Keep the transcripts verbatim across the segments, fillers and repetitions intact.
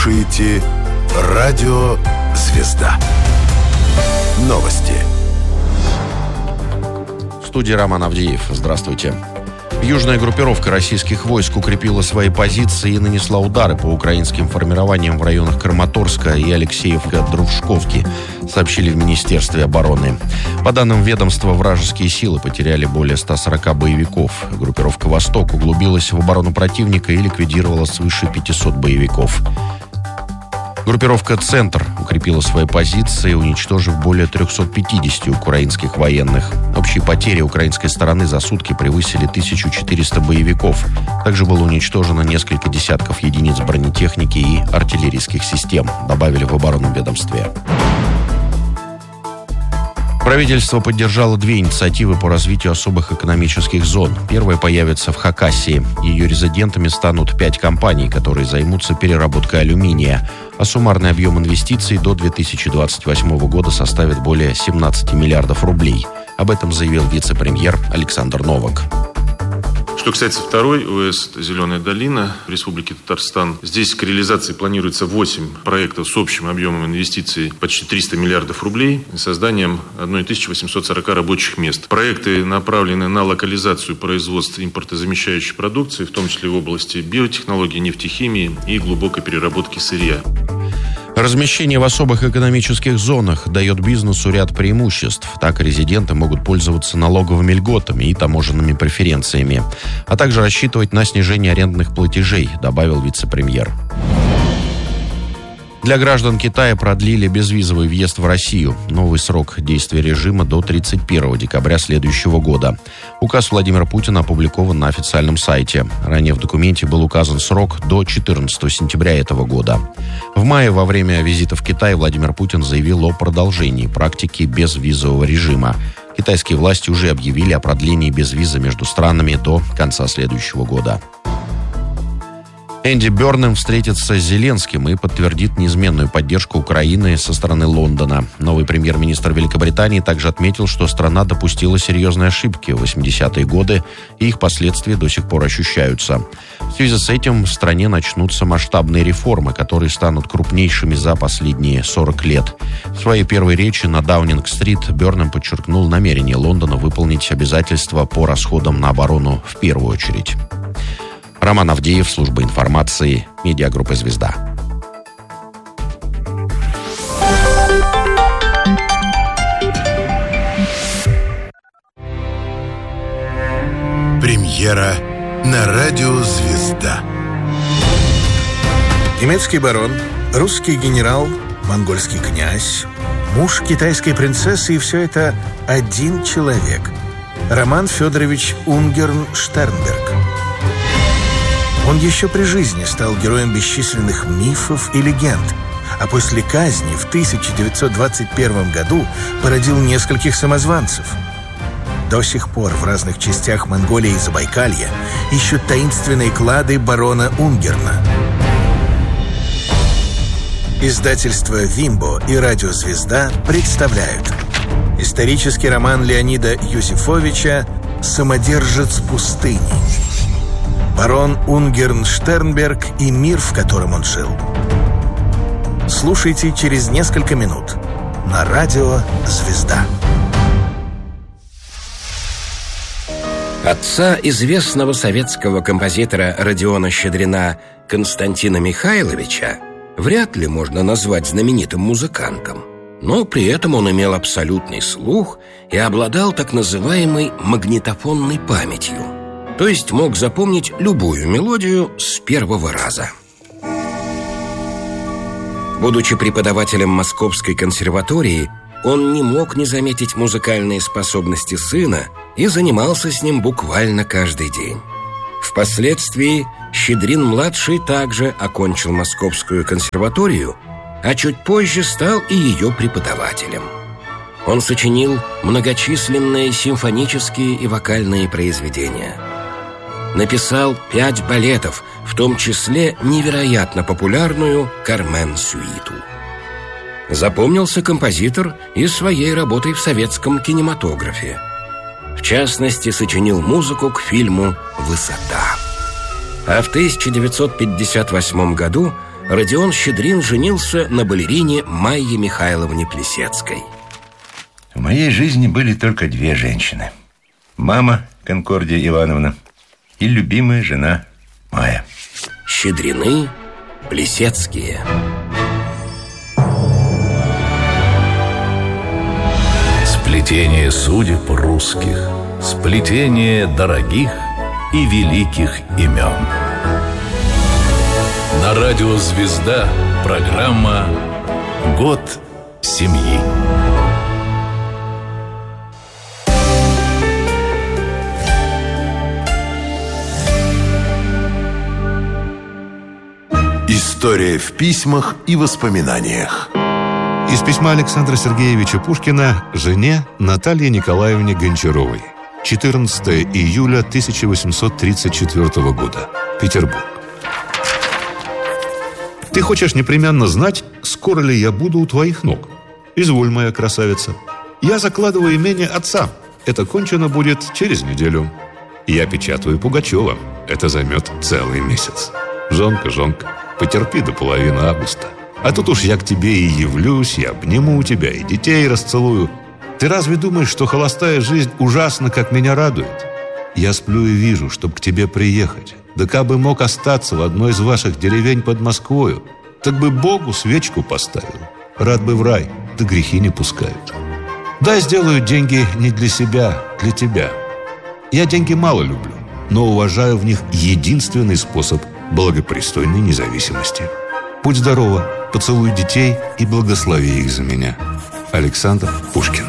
слушаете «Радио Звезда». Новости. В студии Роман Авдеев. Здравствуйте. Южная группировка российских войск укрепила свои позиции и нанесла удары по украинским формированиям в районах Краматорска и Алексеевка-Дружковки, сообщили в Министерстве обороны. По данным ведомства, вражеские силы потеряли более ста сорока боевиков. Группировка «Восток» углубилась в оборону противника и ликвидировала свыше пятисот боевиков. Группировка «Центр» укрепила свои позиции, уничтожив более трехсот пятидесяти украинских военных. Общие потери украинской стороны за сутки превысили тысячу четыреста боевиков. Также было уничтожено несколько десятков единиц бронетехники и артиллерийских систем, добавили в оборонном ведомстве. Правительство поддержало две инициативы по развитию особых экономических зон. Первая появится в Хакасии. Ее резидентами станут пять компаний, которые займутся переработкой алюминия. А суммарный объем инвестиций до две тысячи двадцать восьмого года составит более семнадцати миллиардов рублей. Об этом заявил вице-премьер Александр Новак. Что касается второй ОС «Зеленая долина» в Республике Татарстан, здесь к реализации планируется восемь проектов с общим объемом инвестиций почти триста миллиардов рублей и созданием тысячи восьмисот сорока рабочих мест. Проекты направлены на локализацию производства импортозамещающей продукции, в том числе в области биотехнологий, нефтехимии и глубокой переработки сырья. Размещение в особых экономических зонах дает бизнесу ряд преимуществ. Так резиденты могут пользоваться налоговыми льготами и таможенными преференциями, а также рассчитывать на снижение арендных платежей, добавил вице-премьер. Для граждан Китая продлили безвизовый въезд в Россию. Новый срок действия режима до тридцать первого декабря следующего года. Указ Владимира Путина опубликован на официальном сайте. Ранее в документе был указан срок до четырнадцатого сентября этого года. В мае во время визита в Китай Владимир Путин заявил о продолжении практики безвизового режима. Китайские власти уже объявили о продлении безвиза между странами до конца следующего года. Энди Бернем встретится с Зеленским и подтвердит неизменную поддержку Украины со стороны Лондона. Новый премьер-министр Великобритании также отметил, что страна допустила серьезные ошибки в восьмидесятые годы, и их последствия до сих пор ощущаются. В связи с этим в стране начнутся масштабные реформы, которые станут крупнейшими за последние сорок лет. В своей первой речи на Даунинг-стрит Бернем подчеркнул намерение Лондона выполнить обязательства по расходам на оборону в первую очередь. Роман Авдеев, служба информации, медиагруппа «Звезда». Премьера на радио «Звезда». Немецкий барон, русский генерал, монгольский князь, муж китайской принцессы, и все это один человек – Роман Федорович Унгерн-Штернберг. Он еще при жизни стал героем бесчисленных мифов и легенд, а после казни в тысяча девятьсот двадцать первом году породил нескольких самозванцев. До сих пор в разных частях Монголии и Забайкалья ищут таинственные клады барона Унгерна. Издательство «Вимбо» и радио «Звезда» представляют исторический роман Леонида Юзефовича «Самодержец пустыни». Барон Унгерн-Штернберг и мир, в котором он жил. Слушайте через несколько минут на радио «Звезда». Отца известного советского композитора Родиона Щедрина Константина Михайловича вряд ли можно назвать знаменитым музыкантом, но при этом он имел абсолютный слух и обладал так называемой магнитофонной памятью. То есть мог запомнить любую мелодию с первого раза. Будучи преподавателем Московской консерватории, он не мог не заметить музыкальные способности сына и занимался с ним буквально каждый день. Впоследствии Щедрин-младший также окончил Московскую консерваторию, а чуть позже стал и ее преподавателем. Он сочинил многочисленные симфонические и вокальные произведения. Написал пять балетов, в том числе невероятно популярную «Кармен-сюиту». Запомнился композитор и своей работой в советском кинематографе. В частности, сочинил музыку к фильму «Высота». А в тысяча девятьсот пятьдесят восьмом году Родион Щедрин женился на балерине Майе Михайловне Плесецкой. В моей жизни были только две женщины. Мама Конкордия Ивановна и любимая жена Майя. Щедрины Плесецкие. Сплетение судеб русских, сплетение дорогих и великих имен. На радио «Звезда» программа «Год семьи». История в письмах и воспоминаниях. Из письма Александра Сергеевича Пушкина жене Наталье Николаевне Гончаровой. четырнадцатое июля тысяча восемьсот тридцать четвёртого года. Петербург. Ты хочешь непременно знать, скоро ли я буду у твоих ног? Изволь, моя красавица. Я закладываю имение отца. Это кончено будет через неделю. Я печатаю Пугачева. Это займет целый месяц. Жонка, жонка, потерпи до половины августа. А тут уж я к тебе и явлюсь, и обниму тебя, и детей расцелую. Ты разве думаешь, что холостая жизнь ужасна, как меня радует? Я сплю и вижу, чтоб к тебе приехать. Да кабы мог остаться в одной из ваших деревень под Москвою, так бы Богу свечку поставил. Рад бы в рай, да грехи не пускают. Да, сделаю деньги не для себя, для тебя. Я деньги мало люблю, но уважаю в них единственный способ благопристойной независимости. Будь здорова, поцелуй детей и благослови их за меня. Александр Пушкин.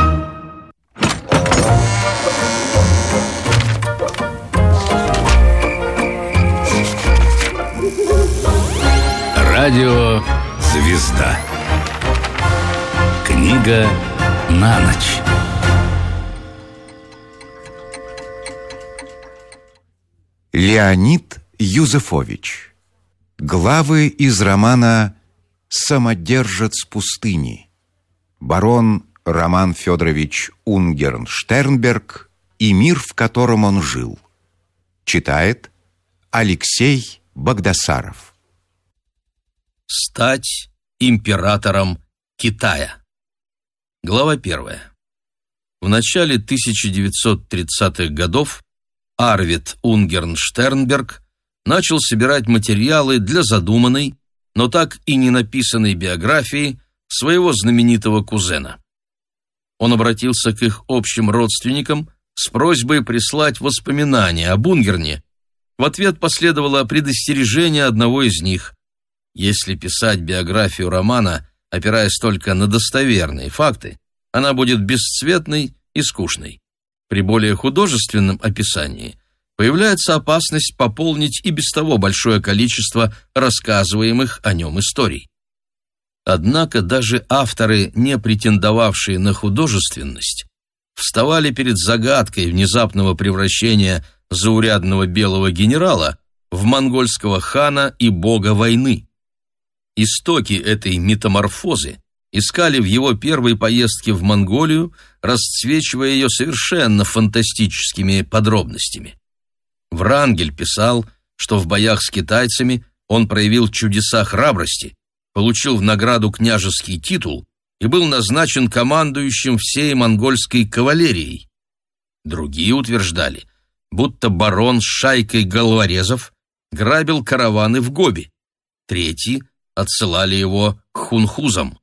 Радио «Звезда». Книга на ночь. Леонид Юзефович. Главы из романа «Самодержец пустыни». Барон Роман Федорович Унгерн-Штернберг и мир, в котором он жил. Читает Алексей Багдасаров. Стать императором Китая. Глава первая. В начале тысяча девятьсот тридцатых годов Арвид Унгерн-Штернберг начал собирать материалы для задуманной, но так и не написанной биографии своего знаменитого кузена. Он обратился к их общим родственникам с просьбой прислать воспоминания об Унгерне. В ответ последовало предостережение одного из них. Если писать биографию романа, опираясь только на достоверные факты, она будет бесцветной и скучной. При более художественном описании появляется опасность пополнить и без того большое количество рассказываемых о нем историй. Однако даже авторы, не претендовавшие на художественность, вставали перед загадкой внезапного превращения заурядного белого генерала в монгольского хана и бога войны. Истоки этой метаморфозы искали в его первой поездке в Монголию, расцвечивая ее совершенно фантастическими подробностями. Врангель писал, что в боях с китайцами он проявил чудеса храбрости, получил в награду княжеский титул и был назначен командующим всей монгольской кавалерией. Другие утверждали, будто барон с шайкой головорезов грабил караваны в Гоби. Третьи отсылали его к хунхузам.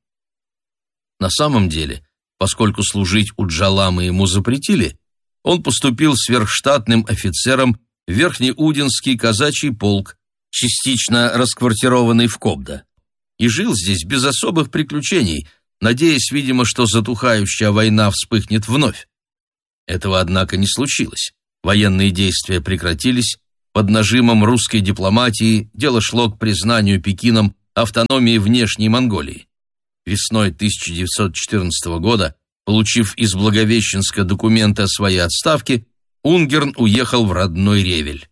На самом деле, поскольку служить у Джалама ему запретили, он поступил сверхштатным офицером в Верхнеудинский казачий полк, частично расквартированный в Кобда, и жил здесь без особых приключений, надеясь, видимо, что затухающая война вспыхнет вновь. Этого, однако, не случилось. Военные действия прекратились, под нажимом русской дипломатии дело шло к признанию Пекином автономии внешней Монголии. Весной тысяча девятьсот четырнадцатого года, получив из Благовещенска документы о своей отставке, Унгерн уехал в родной Ревель.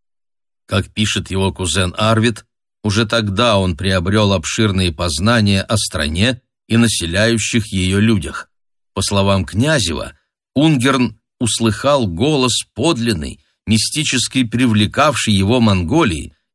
Как пишет его кузен Арвид, уже тогда он приобрел обширные познания о стране и населяющих ее людях. По словам Князева, Унгерн услыхал голос подлинный, мистически привлекавший его Монголии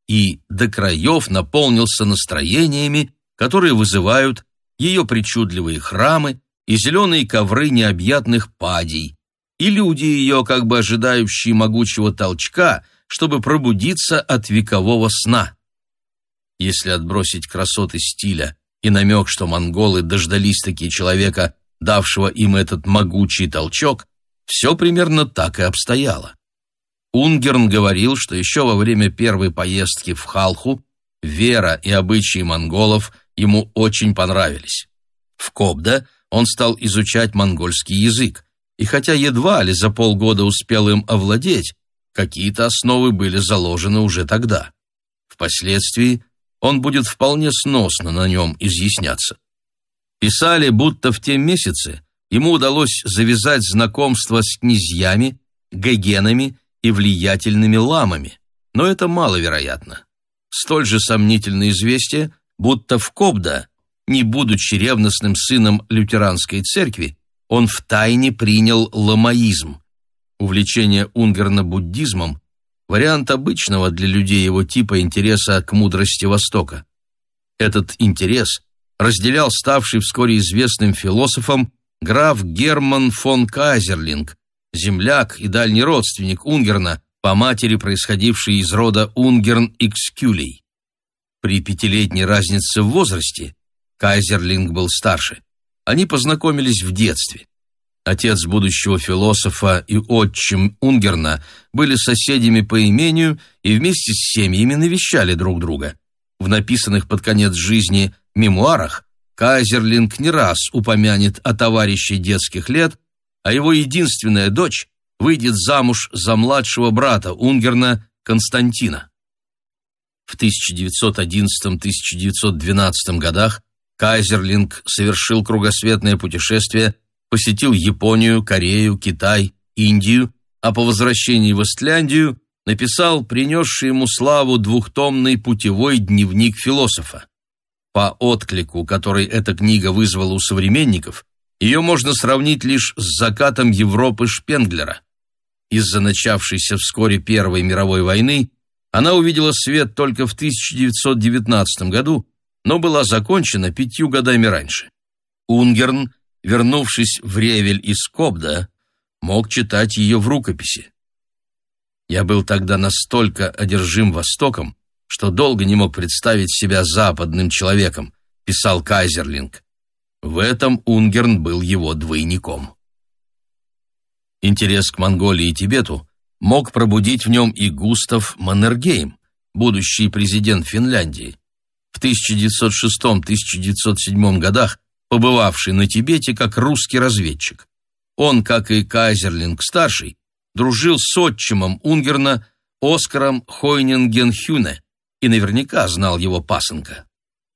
и до краев наполнился настроениями, которые вызывают ее причудливые храмы и зеленые ковры необъятных падей, и люди ее, как бы ожидающие могучего толчка, чтобы пробудиться от векового сна. Если отбросить красоты стиля и намек, что монголы дождались-таки человека, давшего им этот могучий толчок, все примерно так и обстояло. Унгерн говорил, что еще во время первой поездки в Халху вера и обычаи монголов ему очень понравились. В Кобда он стал изучать монгольский язык, и хотя едва ли за полгода успел им овладеть, какие-то основы были заложены уже тогда. Впоследствии он будет вполне сносно на нем изъясняться. Писали, будто в те месяцы ему удалось завязать знакомство с князьями, гегенами и влиятельными ламами, но это маловероятно. Столь же сомнительно известие, будто в Кобда, не будучи ревностным сыном лютеранской церкви, он втайне принял ламаизм. Увлечение Унгерна буддизмом – вариант обычного для людей его типа интереса к мудрости Востока. Этот интерес разделял ставший вскоре известным философом граф Герман фон Кайзерлинг, земляк и дальний родственник Унгерна, по матери происходивший из рода Унгерн-Икскюлей. При пятилетней разнице в возрасте Кайзерлинг был старше. Они познакомились в детстве. Отец будущего философа и отчим Унгерна были соседями по имению и вместе с семьями навещали друг друга. В написанных под конец жизни мемуарах Кайзерлинг не раз упомянет о товарище детских лет, а его единственная дочь выйдет замуж за младшего брата Унгерна Константина. В тысяча девятьсот одиннадцатом — тысяча девятьсот двенадцатом годах Кайзерлинг совершил кругосветное путешествие, посетил Японию, Корею, Китай, Индию, а по возвращении в Истляндию написал принесший ему славу двухтомный путевой дневник философа. По отклику, который эта книга вызвала у современников, ее можно сравнить лишь с закатом Европы Шпенглера. Из-за начавшейся вскоре Первой мировой войны она увидела свет только в тысяча девятьсот девятнадцатом году, но была закончена пятью годами раньше. Унгерн, вернувшись в Ревель из Кобда, мог читать ее в рукописи. «Я был тогда настолько одержим Востоком, что долго не мог представить себя западным человеком», писал Кайзерлинг. В этом Унгерн был его двойником. Интерес к Монголии и Тибету мог пробудить в нем и Густав Маннергейм, будущий президент Финляндии, в тысяча девятьсот шестом — тысяча девятьсот седьмом годах побывавший на Тибете как русский разведчик. Он, как и Кайзерлинг-старший, дружил с отчимом Унгерна Оскаром Хойнингенхюне и наверняка знал его пасынка.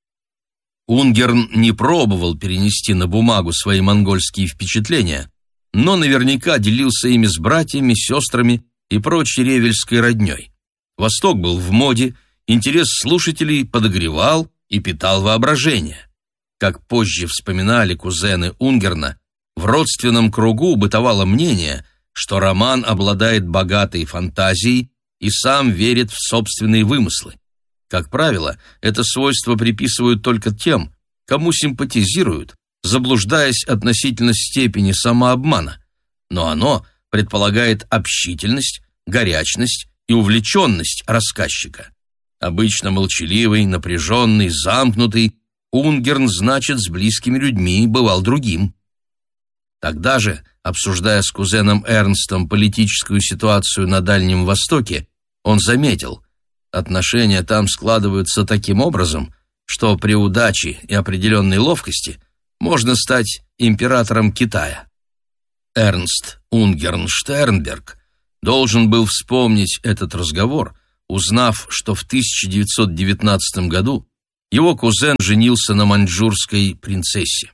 Унгерн не пробовал перенести на бумагу свои монгольские впечатления, но наверняка делился ими с братьями, сестрами и прочей ревельской родней. Восток был в моде, интерес слушателей подогревал и питал воображение. Как позже вспоминали кузены Унгерна, в родственном кругу бытовало мнение, что роман обладает богатой фантазией и сам верит в собственные вымыслы. Как правило, это свойство приписывают только тем, кому симпатизируют, заблуждаясь относительно степени самообмана, но оно предполагает общительность, горячность и увлеченность рассказчика. Обычно молчаливый, напряженный, замкнутый, Унгерн, значит, с близкими людьми бывал другим. Тогда же, обсуждая с кузеном Эрнстом политическую ситуацию на Дальнем Востоке, он заметил, отношения там складываются таким образом, что при удаче и определенной ловкости можно стать императором Китая. Эрнст Унгерн Штернберг должен был вспомнить этот разговор, узнав, что в тысяча девятьсот девятнадцатом году его кузен женился на маньчжурской принцессе.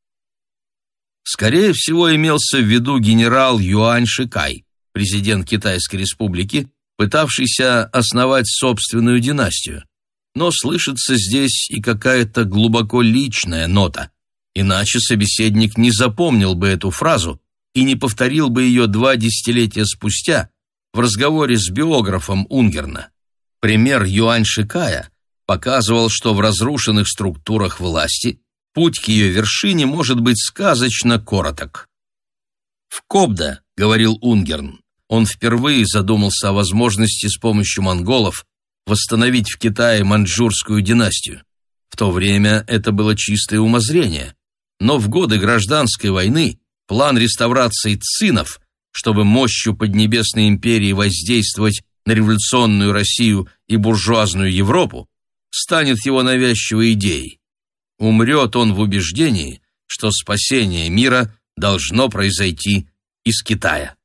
Скорее всего, имелся в виду генерал Юань Шикай, президент Китайской республики, пытавшийся основать собственную династию. Но слышится здесь и какая-то глубоко личная нота, иначе собеседник не запомнил бы эту фразу и не повторил бы ее два десятилетия спустя в разговоре с биографом Унгерна. Пример Юань Шикая показывал, что в разрушенных структурах власти путь к ее вершине может быть сказочно короток. «В Кобда, — говорил Унгерн, — он впервые задумался о возможности с помощью монголов восстановить в Китае маньчжурскую династию. В то время это было чистое умозрение, но в годы гражданской войны план реставрации цинов, чтобы мощью Поднебесной империи воздействовать на революционную Россию и буржуазную Европу, станет его навязчивой идеей. Умрет он в убеждении, что спасение мира должно произойти из Китая».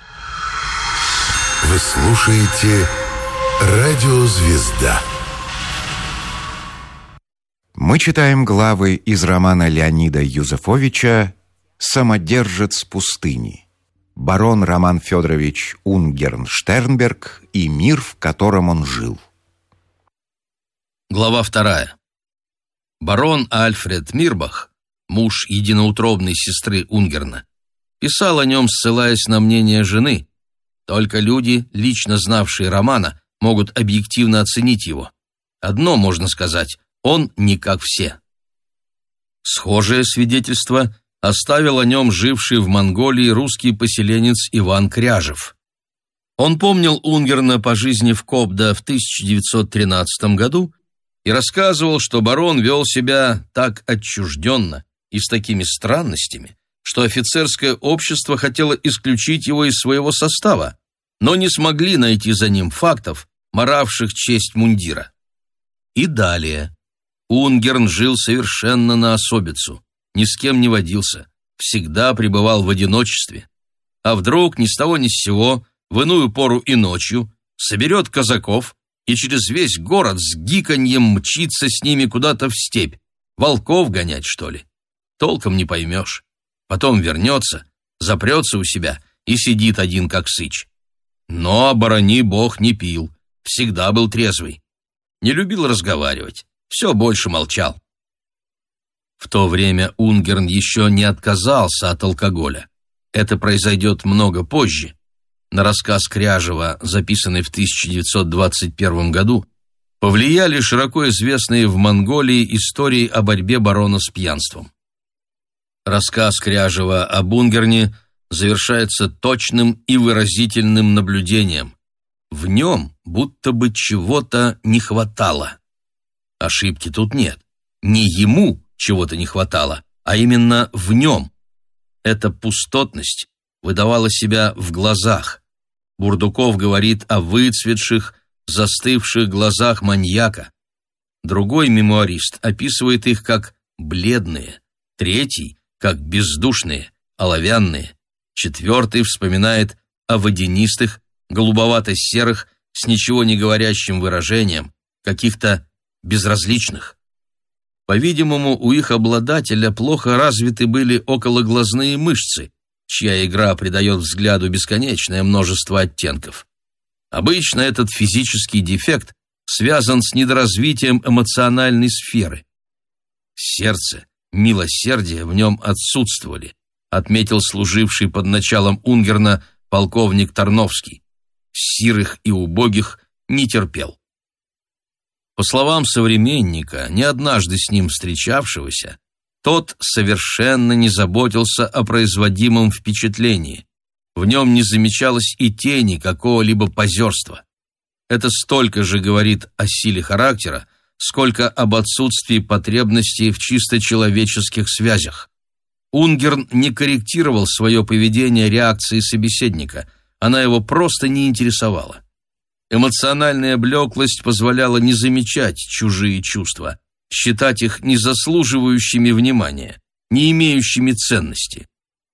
Вы слушаете «Радио Звезда». Мы читаем главы из романа Леонида Юзефовича «Самодержец пустыни». Барон Роман Федорович Унгерн-Штернберг и мир, в котором он жил. Глава вторая. Барон Альфред Мирбах, муж единоутробной сестры Унгерна, писал о нем, ссылаясь на мнение жены. Только люди, лично знавшие Романа, могут объективно оценить его. Одно можно сказать: он не как все. Схожее свидетельство оставил о нем живший в Монголии русский поселенец Иван Кряжев. Он помнил Унгерна по жизни в Кобда в тысяча девятьсот тринадцатом году и рассказывал, что барон вел себя так отчужденно и с такими странностями, что офицерское общество хотело исключить его из своего состава, но не смогли найти за ним фактов, маравших честь мундира. И далее. Унгерн жил совершенно на особицу, ни с кем не водился, всегда пребывал в одиночестве. А вдруг ни с того ни с сего, в иную пору и ночью, соберет казаков и через весь город с гиканьем мчится с ними куда-то в степь. Волков гонять, что ли? Толком не поймешь. Потом вернется, запрется у себя и сидит один как сыч. Но, оборони бог, не пил, всегда был трезвый. Не любил разговаривать, все больше молчал. В то время Унгерн еще не отказался от алкоголя. Это произойдет много позже. На рассказ Кряжева, записанный в тысяча девятьсот двадцать первом году, повлияли широко известные в Монголии истории о борьбе барона с пьянством. Рассказ Кряжева об Унгерне завершается точным и выразительным наблюдением. В нем будто бы чего-то не хватало. Ошибки тут нет. Не ему чего-то не хватало, а именно в нем. Эта пустотность выдавала себя в глазах. Бурдуков говорит о выцветших, застывших глазах маньяка. Другой мемуарист описывает их как бледные, третий — как бездушные, оловянные. Четвертый вспоминает о водянистых, голубовато-серых, с ничего не говорящим выражением, каких-то безразличных. По-видимому, у их обладателя плохо развиты были окологлазные мышцы, чья игра придает взгляду бесконечное множество оттенков. Обычно этот физический дефект связан с недоразвитием эмоциональной сферы. Сердце, милосердие в нем отсутствовали, отметил служивший под началом Унгерна полковник Тарновский. Сирых и убогих не терпел. По словам современника, не однажды с ним встречавшегося, тот совершенно не заботился о производимом впечатлении. В нем не замечалось и тени какого-либо позерства. Это столько же говорит о силе характера, сколько об отсутствии потребностей в чисто человеческих связях. Унгерн не корректировал свое поведение реакцией собеседника, она его просто не интересовала. Эмоциональная блеклость позволяла не замечать чужие чувства, считать их не заслуживающими внимания, не имеющими ценности.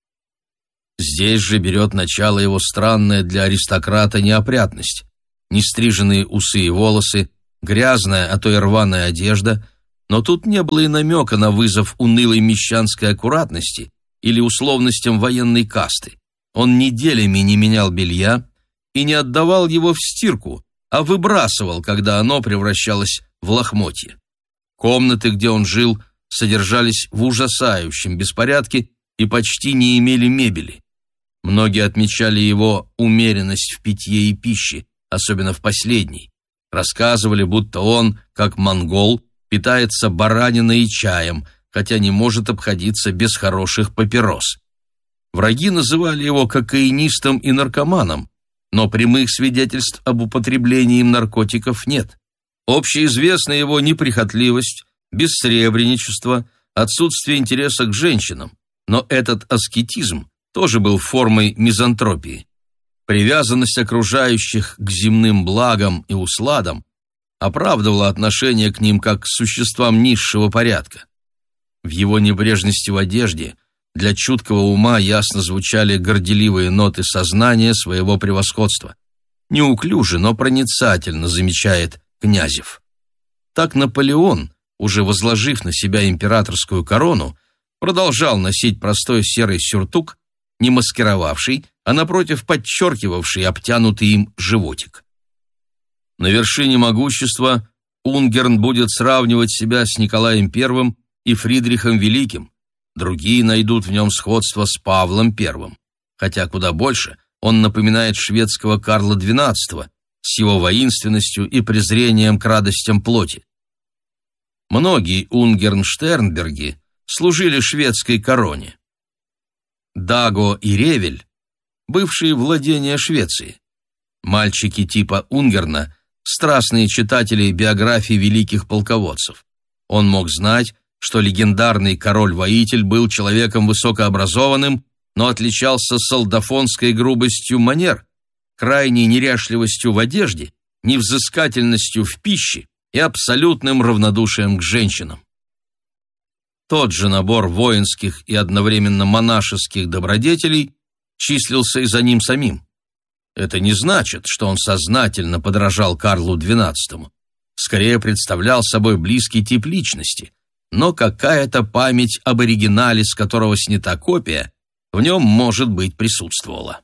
Здесь же берет начало его странная для аристократа неопрятность. Нестриженные усы и волосы, грязная, а то и рваная одежда, но тут не было и намека на вызов унылой мещанской аккуратности или условностям военной касты. Он неделями не менял белья и не отдавал его в стирку, а выбрасывал, когда оно превращалось в лохмотье. Комнаты, где он жил, содержались в ужасающем беспорядке и почти не имели мебели. Многие отмечали его умеренность в питье и пище, особенно в последней. Рассказывали, будто он, как монгол, питается бараниной и чаем, хотя не может обходиться без хороших папирос. Враги называли его кокаинистом и наркоманом, но прямых свидетельств об употреблении им наркотиков нет. Общеизвестна его неприхотливость, бессребреничество, отсутствие интереса к женщинам, но этот аскетизм тоже был формой мизантропии. Привязанность окружающих к земным благам и усладам оправдывала отношение к ним как к существам низшего порядка. В его небрежности в одежде для чуткого ума ясно звучали горделивые ноты сознания своего превосходства. Неуклюже, но проницательно замечает Князев. Так Наполеон, уже возложив на себя императорскую корону, продолжал носить простой серый сюртук, не маскировавший, а напротив подчеркивавший обтянутый им животик. На вершине могущества Унгерн будет сравнивать себя с Николаем Первым и Фридрихом Великим, другие найдут в нем сходство с Павлом Первым, хотя куда больше он напоминает шведского Карла Двенадцатого с его воинственностью и презрением к радостям плоти. Многие Унгерн-Штернберги служили шведской короне. Даго и Ревель – бывшие владения Швеции. Мальчики типа Унгерна – страстные читатели биографий великих полководцев. Он мог знать, что легендарный король-воитель был человеком высокообразованным, но отличался солдафонской грубостью манер, крайней неряшливостью в одежде, невзыскательностью в пище и абсолютным равнодушием к женщинам. Тот же набор воинских и одновременно монашеских добродетелей числился и за ним самим. Это не значит, что он сознательно подражал Карлу Двенадцатому. Скорее представлял собой близкий тип личности, но какая-то память об оригинале, с которого снята копия, в нем, может быть, присутствовала.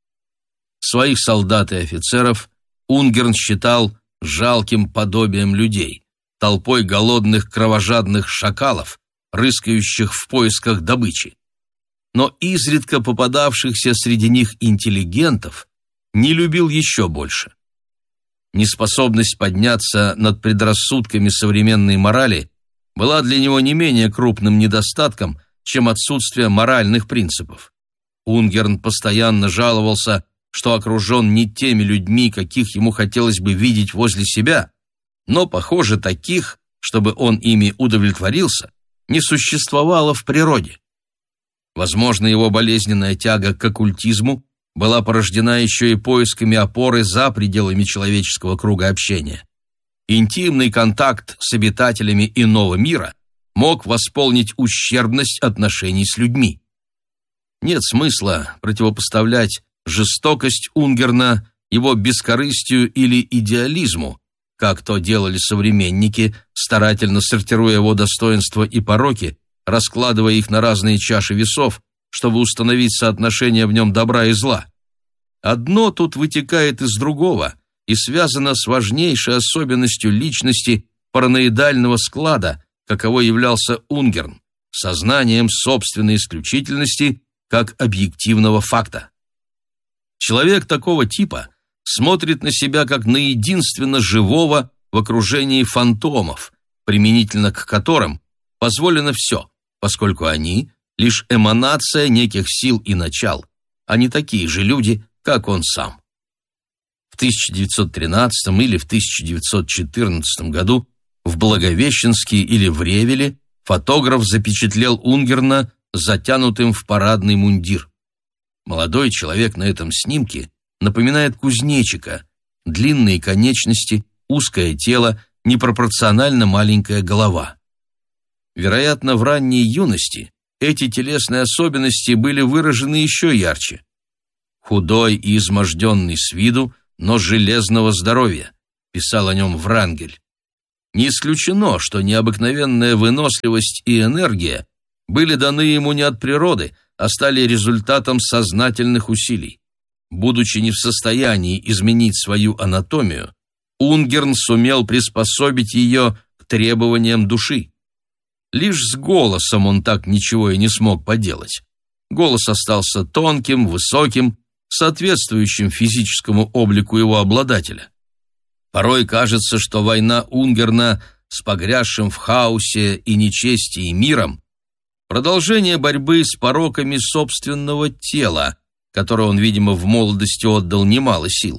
Своих солдат и офицеров Унгерн считал жалким подобием людей, толпой голодных кровожадных шакалов, рыскающих в поисках добычи. Но изредка попадавшихся среди них интеллигентов не любил еще больше. Неспособность подняться над предрассудками современной морали была для него не менее крупным недостатком, чем отсутствие моральных принципов. Унгерн постоянно жаловался, что окружен не теми людьми, каких ему хотелось бы видеть возле себя, но, похоже, таких, чтобы он ими удовлетворился, не существовало в природе. Возможно, его болезненная тяга к оккультизму была порождена еще и поисками опоры за пределами человеческого круга общения. Интимный контакт с обитателями иного мира мог восполнить ущербность отношений с людьми. Нет смысла противопоставлять жестокость Унгерна его бескорыстию или идеализму, как то делали современники, старательно сортируя его достоинства и пороки, раскладывая их на разные чаши весов, чтобы установить соотношение в нем добра и зла. Одно тут вытекает из другого и связано с важнейшей особенностью личности параноидального склада, каковой являлся Унгерн, сознанием собственной исключительности как объективного факта. Человек такого типа смотрит на себя как на единственно живого в окружении фантомов, применительно к которым позволено все, поскольку они — лишь эманация неких сил и начал, а не такие же люди, как он сам. В тысяча девятьсот тринадцатом или в тысяча девятьсот четырнадцатом году в Благовещенске или в Ревеле фотограф запечатлел Унгерна затянутым в парадный мундир. Молодой человек на этом снимке напоминает кузнечика: длинные конечности, узкое тело, непропорционально маленькая голова. Вероятно, в ранней юности эти телесные особенности были выражены еще ярче. «Худой и изможденный с виду, но железного здоровья», писал о нем Врангель. Не исключено, что необыкновенная выносливость и энергия были даны ему не от природы, а стали результатом сознательных усилий. Будучи не в состоянии изменить свою анатомию, Унгерн сумел приспособить ее к требованиям души. Лишь с голосом он так ничего и не смог поделать. Голос остался тонким, высоким, соответствующим физическому облику его обладателя. Порой кажется, что война Унгерна с погрязшим в хаосе и нечестии миром — продолжение борьбы с пороками собственного тела, которое он, видимо, в молодости отдал немало сил.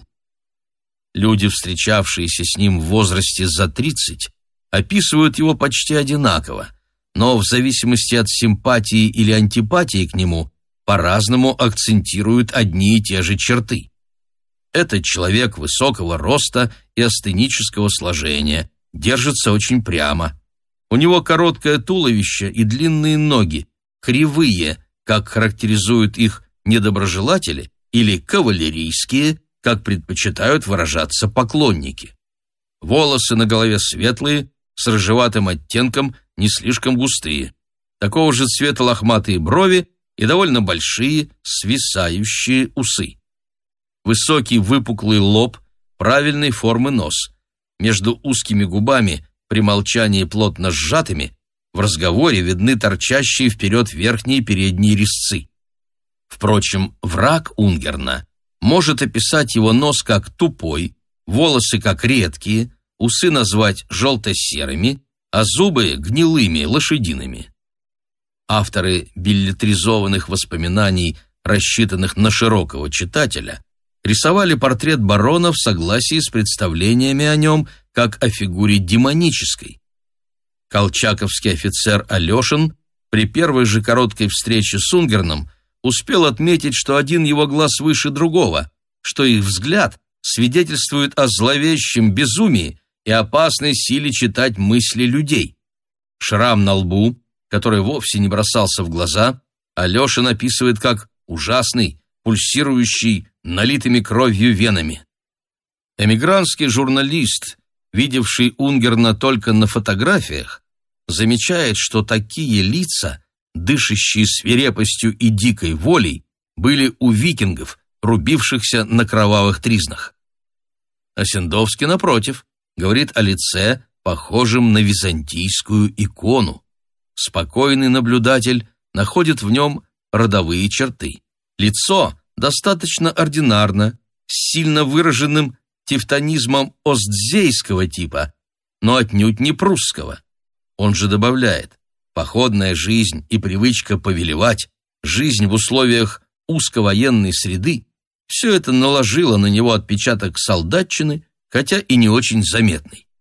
Люди, встречавшиеся с ним в возрасте за тридцать, описывают его почти одинаково, но в зависимости от симпатии или антипатии к нему по-разному акцентируют одни и те же черты. Это человек высокого роста и астенического сложения, держится очень прямо. У него короткое туловище и длинные ноги, кривые, как характеризуют их недоброжелатели, или кавалерийские, как предпочитают выражаться поклонники. Волосы на голове светлые, с рыжеватым оттенком, не слишком густые. Такого же цвета лохматые брови и довольно большие, свисающие усы. Высокий выпуклый лоб, правильной формы нос. Между узкими губами, при молчании плотно сжатыми, в разговоре видны торчащие вперед верхние и передние резцы. Впрочем, враг Унгерна может описать его нос как тупой, волосы как редкие, усы назвать желто-серыми, а зубы гнилыми, лошадиными. Авторы беллетризованных воспоминаний, рассчитанных на широкого читателя, рисовали портрет барона в согласии с представлениями о нем как о фигуре демонической. Колчаковский офицер Алешин при первой же короткой встрече с Унгерном успел отметить, что один его глаз выше другого, что их взгляд свидетельствует о зловещем безумии и опасной силе читать мысли людей. Шрам на лбу, который вовсе не бросался в глаза, Алешин описывает как ужасный, пульсирующий, налитыми кровью венами. Эмигрантский журналист, видевший Унгерна только на фотографиях, замечает, что такие лица, дышащие свирепостью и дикой волей, были у викингов, рубившихся на кровавых тризнах. Осендовский, напротив, говорит о лице, похожем на византийскую икону. Спокойный наблюдатель находит в нем родовые черты. Лицо достаточно ординарно, с сильно выраженным тевтонизмом остзейского типа, но отнюдь не прусского. Он же добавляет: походная жизнь и привычка повелевать, жизнь в условиях узковоенной среды — все это наложило на него отпечаток солдатчины, хотя и не очень заметный.